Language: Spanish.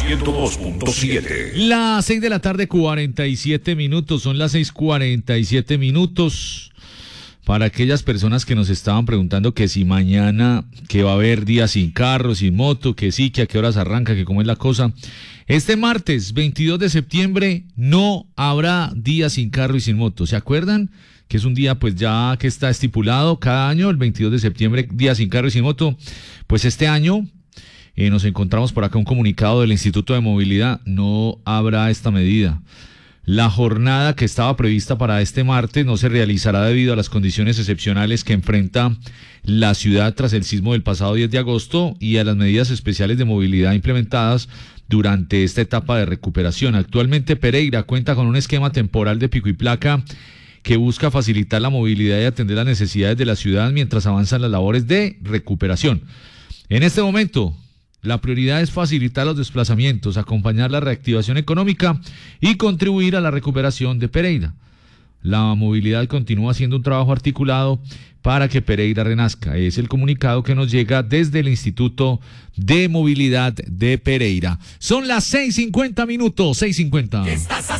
102.7. Las 6 de la tarde, 47 minutos. Son las 6:47 minutos. Para aquellas personas que nos estaban preguntando que si mañana, que va a haber día sin carro, sin moto, que sí, que a qué horas arranca, que cómo es la cosa. Este martes, 22 de septiembre, no habrá día sin carro y sin moto. ¿Se acuerdan? Que es un día pues ya que está estipulado cada año, el 22 de septiembre, día sin carro y sin moto. Pues este año nos encontramos por acá un comunicado del Instituto de Movilidad. No habrá esta medida. La jornada que estaba prevista para este martes no se realizará debido a las condiciones excepcionales que enfrenta la ciudad tras el sismo del pasado 10 de agosto y a las medidas especiales de movilidad implementadas durante esta etapa de recuperación. Actualmente Pereira cuenta con un esquema temporal de pico y placa que busca facilitar la movilidad y atender las necesidades de la ciudad mientras avanzan las labores de recuperación. En este momento, la prioridad es facilitar los desplazamientos, acompañar la reactivación económica y contribuir a la recuperación de Pereira. La movilidad continúa haciendo un trabajo articulado para que Pereira renazca. Es el comunicado que nos llega desde el Instituto de Movilidad de Pereira. Son las 6:50 minutos, 6:50.